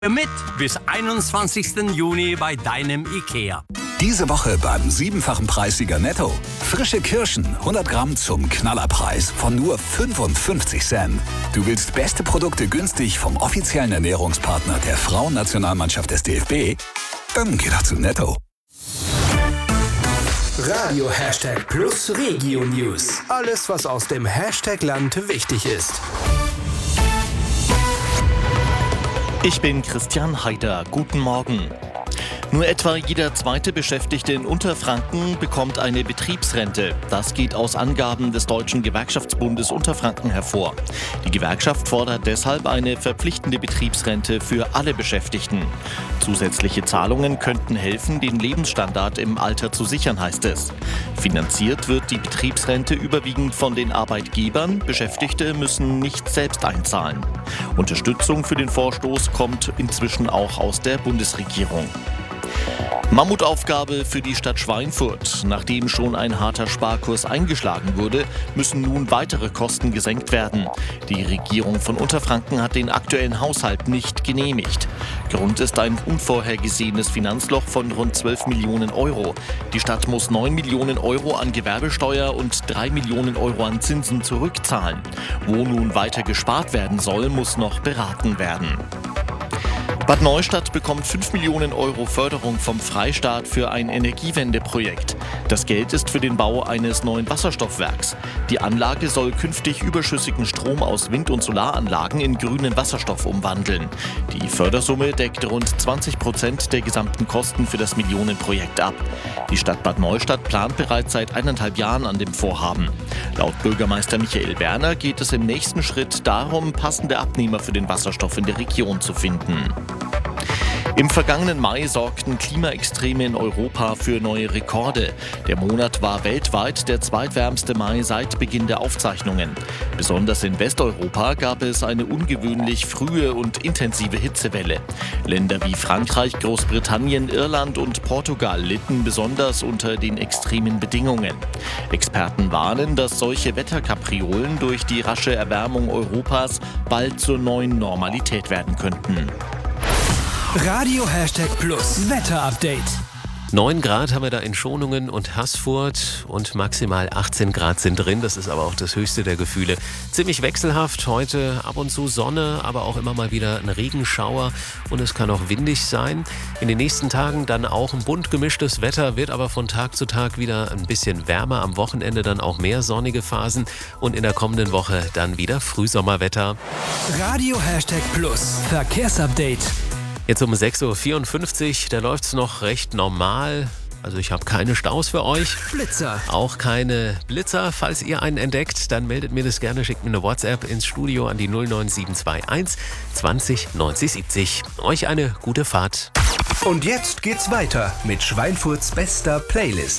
Mit bis 21. Juni bei deinem IKEA. Diese Woche beim 7-fachen Preissieger Netto. Frische Kirschen, 100 Gramm zum Knallerpreis von nur 55 Cent. Du willst beste Produkte günstig vom offiziellen Ernährungspartner der Frauennationalmannschaft des DFB? Dann geh doch zu Netto. Radio #Plus Regio News. Alles, was aus dem Hashtag-Land wichtig ist. Ich bin Christian Haider. Guten Morgen. Nur etwa jeder zweite Beschäftigte in Unterfranken bekommt eine Betriebsrente. Das geht aus Angaben des Deutschen Gewerkschaftsbundes Unterfranken hervor. Die Gewerkschaft fordert deshalb eine verpflichtende Betriebsrente für alle Beschäftigten. Zusätzliche Zahlungen könnten helfen, den Lebensstandard im Alter zu sichern, heißt es. Finanziert wird die Betriebsrente überwiegend von den Arbeitgebern. Beschäftigte müssen nicht selbst einzahlen. Unterstützung für den Vorstoß kommt inzwischen auch aus der Bundesregierung. Mammutaufgabe für die Stadt Schweinfurt. Nachdem schon ein harter Sparkurs eingeschlagen wurde, müssen nun weitere Kosten gesenkt werden. Die Regierung von Unterfranken hat den aktuellen Haushalt nicht genehmigt. Grund ist ein unvorhergesehenes Finanzloch von rund 12 Millionen Euro. Die Stadt muss 9 Millionen Euro an Gewerbesteuer und 3 Millionen Euro an Zinsen zurückzahlen. Wo nun weiter gespart werden soll, muss noch beraten werden. Bad Neustadt bekommt 5 Millionen Euro Förderung vom Freistaat für ein Energiewendeprojekt. Das Geld ist für den Bau eines neuen Wasserstoffwerks. Die Anlage soll künftig überschüssigen Strom aus Wind- und Solaranlagen in grünen Wasserstoff umwandeln. Die Fördersumme deckt rund 20% der gesamten Kosten für das Millionenprojekt ab. Die Stadt Bad Neustadt plant bereits seit 1,5 Jahren an dem Vorhaben. Laut Bürgermeister Michael Berner geht es im nächsten Schritt darum, passende Abnehmer für den Wasserstoff in der Region zu finden. Im vergangenen Mai sorgten Klimaextreme in Europa für neue Rekorde. Der Monat war weltweit der zweitwärmste Mai seit Beginn der Aufzeichnungen. Besonders in Westeuropa gab es eine ungewöhnlich frühe und intensive Hitzewelle. Länder wie Frankreich, Großbritannien, Irland und Portugal litten besonders unter den extremen Bedingungen. Experten warnen, dass solche Wetterkapriolen durch die rasche Erwärmung Europas bald zur neuen Normalität werden könnten. Radio #Plus Wetterupdate. 9 Grad haben wir da in Schonungen und Haßfurt und maximal 18 Grad sind drin. Das ist aber auch das höchste der Gefühle. Ziemlich wechselhaft. Heute ab und zu Sonne, aber auch immer mal wieder ein Regenschauer und es kann auch windig sein. In den nächsten Tagen dann auch ein bunt gemischtes Wetter, wird aber von Tag zu Tag wieder ein bisschen wärmer. Am Wochenende dann auch mehr sonnige Phasen und in der kommenden Woche dann wieder Frühsommerwetter. Radio #Plus Verkehrsupdate. Jetzt um 6.54 Uhr, da läuft es noch recht normal. Also ich habe keine Staus für euch. Blitzer. Auch keine Blitzer. Falls ihr einen entdeckt, dann meldet mir das gerne. Schickt mir eine WhatsApp ins Studio an die 09721 20 90 70. Euch eine gute Fahrt. Und jetzt geht's weiter mit Schweinfurts bester Playlist.